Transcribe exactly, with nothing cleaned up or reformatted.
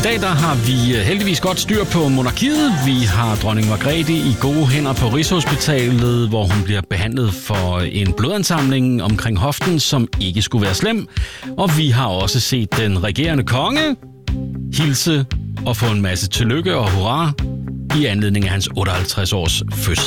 dag der har vi heldigvis godt styr på monarkiet. Vi har dronning Margrethe i gode hænder på Rigshospitalet, hvor hun bliver behandlet for en blodansamling omkring hoften, som ikke skulle være slem. Og vi har også set den regerende konge hilse og få en masse tillykke og hurra i anledning af hans otteoghalvtreds års fødsel.